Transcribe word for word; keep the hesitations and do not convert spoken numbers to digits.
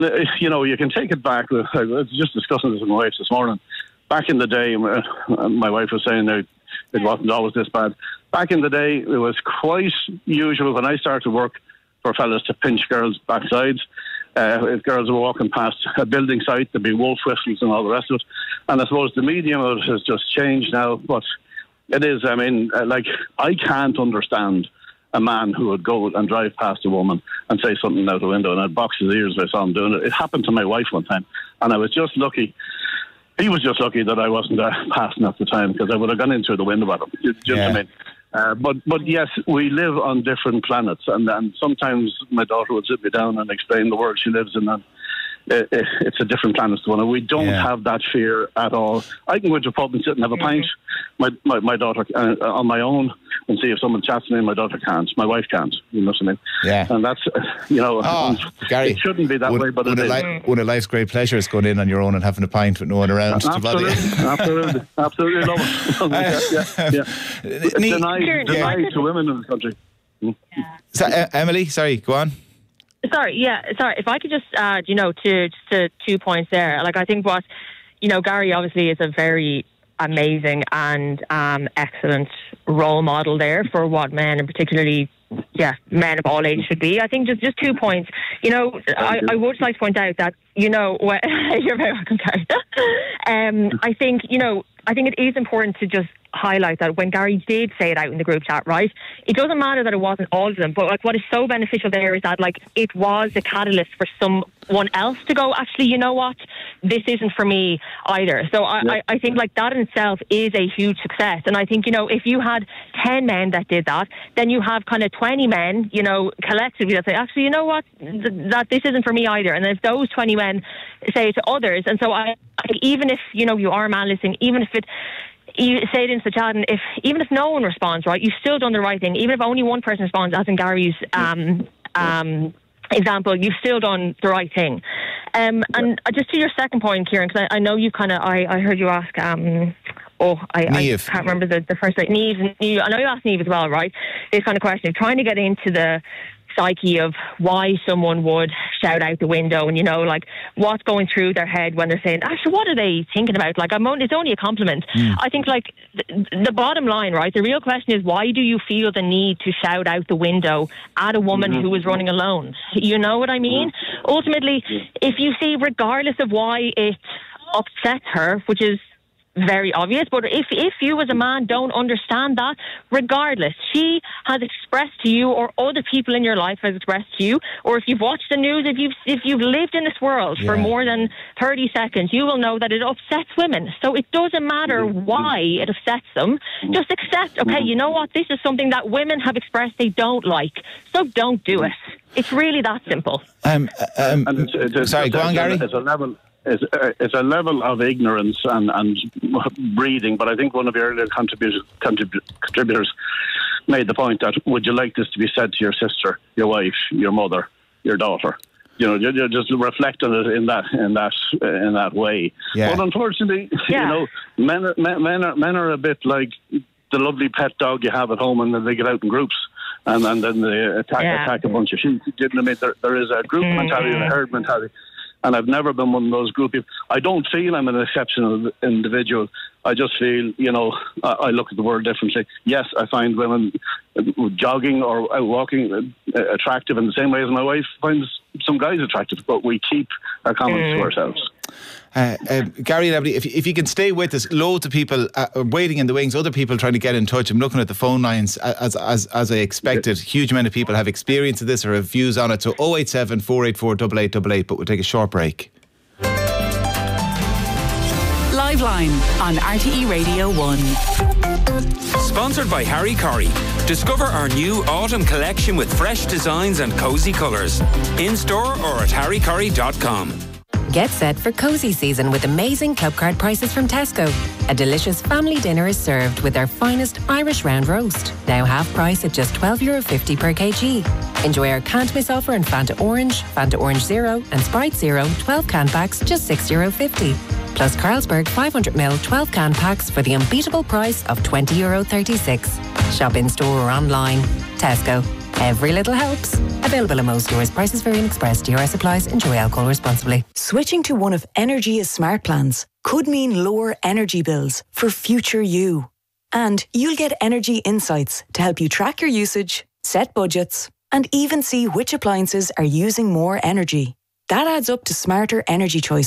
you know, you can take it back. I was just discussing this with my wife this morning. Back in the day, my wife was saying that it wasn't always this bad. Back in the day, it was quite usual when I started work for fellas to pinch girls' backsides. Uh, if girls were walking past a building site, there'd be wolf whistles and all the rest of it. And I suppose the medium of it has just changed now. But it is, I mean, like, I can't understand a man who would go and drive past a woman and say something out the window, and I'd box his ears if I saw him doing it. It happened to my wife one time, and I was just lucky. He was just lucky that I wasn't uh, passing at the time, because I would have gone in through the window at him. Do you know yeah. what I mean? Uh, but but yes, we live on different planets, and, and sometimes my daughter would sit me down and explain the world she lives in, and it, it, it's a different planet to one. And we don't yeah. have that fear at all. I can go into a pub and sit and have a pint. My my, my daughter uh, on my own, and see if someone chats to me. My daughter can't. My wife can't. You know what I mean? Yeah. And that's, uh, you know, oh, Gary, it shouldn't be that one, way, but one it of is. Li- one of life's great pleasures, going in on your own and having a pint with no one around. Absolutely, to absolutely, absolutely. Love it. yeah, yeah, yeah. It's denied, denied to women in this country. Yeah. So, uh, Emily, sorry, go on. Sorry, yeah, sorry. If I could just add, you know, to just to two points there. Like, I think what, you know, Gary obviously is a very amazing and um, excellent role model there for what men, and particularly, yeah, men of all ages should be. I think just, just two points. You know, I, I would like to point out that, you know, well, you're very welcome, Gary. um, I think, you know, I think it is important to just highlight that when Gary did say it out in the group chat, right, it doesn't matter that it wasn't all of them, but like what is so beneficial there is that like it was a catalyst for someone else to go, actually, you know what, this isn't for me either. So I, yeah. I, I think like that in itself is a huge success. And I think, you know, if you had ten men that did that, then you have kind of twenty men, you know, collectively that say, actually, you know what, th- that this isn't for me either. And if those twenty men say it to others, and so I, I even if, you know, you are a man listening, even if it you say it into the chat, and if even if no one responds, right, you've still done the right thing. Even if only one person responds, as in Gary's um, um, example, you've still done the right thing. Um, and just to your second point, Kieran, because I, I know you kind of, I, I heard you ask, um, oh, I, I can't remember the, the first name, Niamh, Niamh, I know you asked Niamh as well, right? This kind of question, trying to get into the psyche of why someone would shout out the window, and, you know, like what's going through their head when they're saying, actually, what are they thinking about? Like, I'm only, it's only a compliment. Mm. I think, like, the, the bottom line, right, the real question is, why do you feel the need to shout out the window at a woman mm-hmm. who is running alone? You know what I mean? Mm-hmm. Ultimately, if you see, regardless of why it upsets her, which is very obvious, but if if you as a man don't understand that, regardless, she has expressed to you, or other people in your life has expressed to you, or if you've watched the news, if you've if you've lived in this world yeah. for more than thirty seconds, you will know that it upsets women. So it doesn't matter why it upsets them. Just accept, okay, you know what, this is something that women have expressed they don't like, so don't do it. It's really that simple. Um, um, and it's, it's, sorry, it's, go on, Gary. It's a level. It's a, it's a level of ignorance and, and breeding, but I think one of the earlier contributors, contrib- contributors made the point that, would you like this to be said to your sister, your wife, your mother, your daughter? You know, you, you just reflect on it in that in that in that way. Yeah. But unfortunately, yeah. you know, men are, men, men are men are a bit like the lovely pet dog you have at home, and then they get out in groups. And, and then they attack yeah. attack a bunch of sheep. You know, I mean, there, there is a group mm. mentality and a herd mentality. And I've never been one of those group people. I don't feel I'm an exceptional individual. I just feel, you know, I, I look at the world differently. Yes, I find women jogging or out walking attractive in the same way as my wife finds some guys attractive, but we keep our comments mm. to ourselves. Uh, uh, Gary and Emily, if, if you can stay with us, loads of people uh, are waiting in the wings, other people trying to get in touch. I'm looking at the phone lines as as as I expected. Yeah. Huge amount of people have experience of this or have views on it. So oh eight seven, four eight four, eight eight eight eight, but we'll take a short break. Live Line on R T E Radio one. Sponsored by Harry Corrie. Discover our new autumn collection with fresh designs and cosy colours. In store or at harry corrie dot com. Get set for cosy season with amazing club card prices from Tesco. A delicious family dinner is served with our finest Irish round roast. Now half price at just twelve euro fifty per kg. Enjoy our can't miss offer in Fanta Orange, Fanta Orange Zero and Sprite Zero twelve can packs just six euro fifty. Plus Carlsberg five hundred milliliter twelve can packs for the unbeatable price of twenty euro thirty-six. Shop in store or online. Tesco. Every little helps. Available in most stores. Prices vary in Express. D R S applies. Enjoy alcohol responsibly. Switching to one of Energia's smart plans could mean lower energy bills for future you. And you'll get energy insights to help you track your usage, set budgets, and even see which appliances are using more energy. That adds up to smarter energy choices.